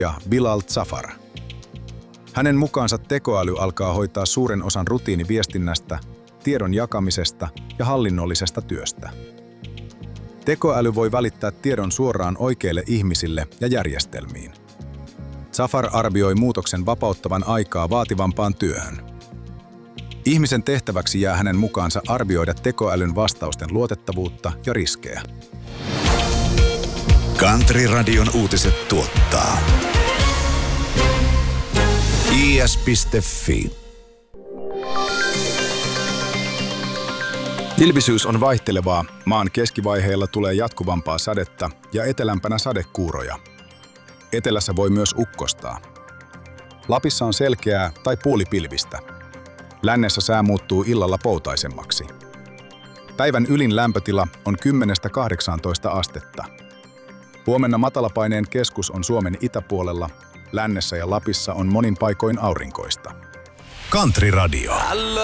ja Bilal Zafar. Hänen mukaansa tekoäly alkaa hoitaa suuren osan rutiiniviestinnästä, tiedon jakamisesta ja hallinnollisesta työstä. Tekoäly voi välittää tiedon suoraan oikeille ihmisille ja järjestelmiin. Zafar arvioi muutoksen vapauttavan aikaa vaativampaan työhön. Ihmisen tehtäväksi jää hänen mukaansa arvioida tekoälyn vastausten luotettavuutta ja riskejä. Country-radion uutiset tuottaa is.fi. Ilmisyys on vaihtelevaa, maan keskivaiheilla tulee jatkuvampaa sadetta ja etelämpänä sadekuuroja. Etelässä voi myös ukkostaa. Lapissa on selkeää tai puolipilvistä. Lännessä sää muuttuu illalla poutaisemmaksi. Päivän ylin lämpötila on 10–18 astetta. Huomenna matalapaineen keskus on Suomen itäpuolella. Lännessä ja Lapissa on monin paikoin aurinkoista. Country-radio.